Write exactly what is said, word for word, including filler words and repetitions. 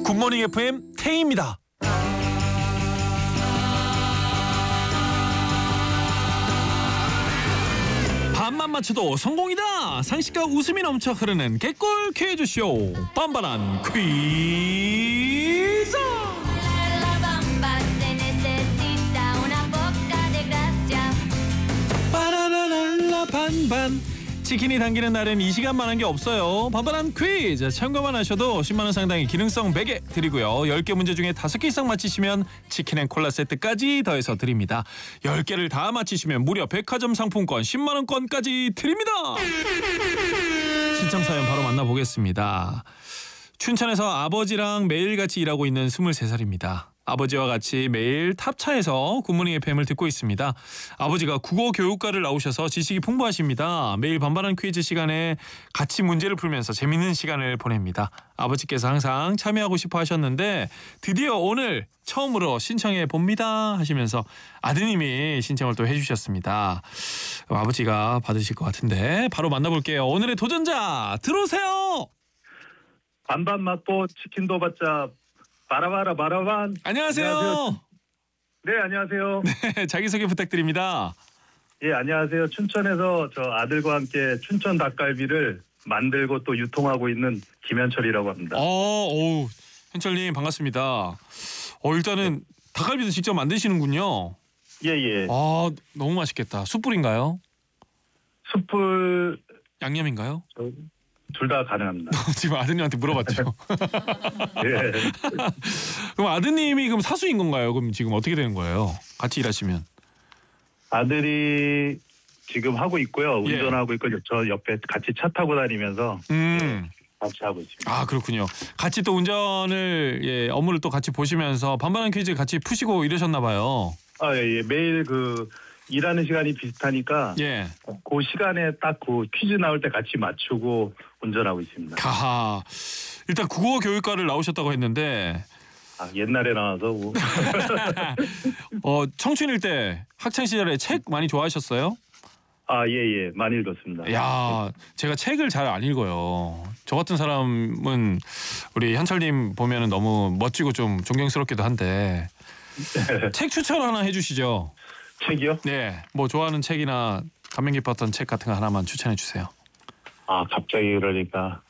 굿모닝 에프엠 태희입니다. 반만 맞춰도 성공이다. 상식과 웃음이 넘쳐 흐르는 개꿀 퀴즈쇼 빤빤한 퀴즈. 바나나랄라 반반. 치킨이 당기는 날엔 이 시간만한 게 없어요. 반반한 퀴즈. 참고만 하셔도 십만 원 상당의 기능성 베개 드리고요. 열 개 문제 중에 다섯 개 이상 맞히시면 치킨 앤 콜라 세트까지 더해서 드립니다. 열 개를 다 맞히시면 무려 백화점 상품권 십만 원권까지 드립니다. 신청 사연 바로 만나보겠습니다. 춘천에서 아버지랑 매일 같이 일하고 있는 스물세 살입니다. 아버지와 같이 매일 탑차에서 굿모닝 에프엠을 듣고 있습니다. 아버지가 국어 교육과를 나오셔서 지식이 풍부하십니다. 매일 반반한 퀴즈 시간에 같이 문제를 풀면서 재밌는 시간을 보냅니다. 아버지께서 항상 참여하고 싶어 하셨는데 드디어 오늘 처음으로 신청해 봅니다 하시면서 아드님이 신청을 또 해주셨습니다. 아버지가 받으실 것 같은데 바로 만나볼게요. 오늘의 도전자 들어오세요. 반반 맞고 치킨도 받자. 바라바라 바라반. 안녕하세요. 안녕하세요. 네, 안녕하세요. 네, 자기소개 부탁드립니다. 예, 안녕하세요. 춘천에서 저 아들과 함께 춘천 닭갈비를 만들고 또 유통하고 있는 김현철이라고 합니다. 어, 오, 현철님 반갑습니다. 어, 일단은 닭갈비도 직접 만드시는군요. 예, 예. 아, 너무 맛있겠다. 숯불인가요? 숯불 양념인가요? 둘 다 가능합니다. 지금 아드님한테 물어봤죠. 예. 그럼 아드님이 그럼 사수인 건가요? 그럼 지금 어떻게 되는 거예요? 같이 일하시면? 아들이 지금 하고 있고요. 예. 운전하고 있고 저 옆에 같이 차 타고 다니면서 음. 같이 하고 있습니다. 아, 그렇군요. 같이 또 운전을 예, 업무를 또 같이 보시면서 반반한 퀴즈 같이 푸시고 이러셨나 봐요. 아, 예, 예. 매일 그 일하는 시간이 비슷하니까 예. 그 시간에 딱 그 퀴즈 나올 때 같이 맞추고 운전하고 있습니다. 가하. 일단 국어 교육과를 나오셨다고 했는데 아, 옛날에 나와서 뭐. 어, 청춘일 때 학창 시절에 책 많이 좋아하셨어요? 아, 예, 예. 많이 읽었습니다. 야, 제가 책을 잘 안 읽어요. 저 같은 사람은 우리 현철님 보면은 너무 멋지고 좀 존경스럽기도 한데 책 추천 하나 해주시죠. 책이요? 네, 뭐 좋아하는 책이나 감명 깊었던 책 같은 거 하나만 추천해 주세요. 아, 갑자기 그러니까